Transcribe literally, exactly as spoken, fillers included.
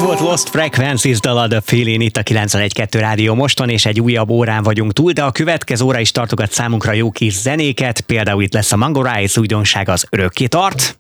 volt Lost Frequencies dala, The Feeling itt a kilencvenegy kettő Rádió Moston, és egy újabb órán vagyunk túl, de a következő óra is tartogat számunkra jó kis zenéket, például itt lesz a Mango Rice újdonság, az Örökké tart.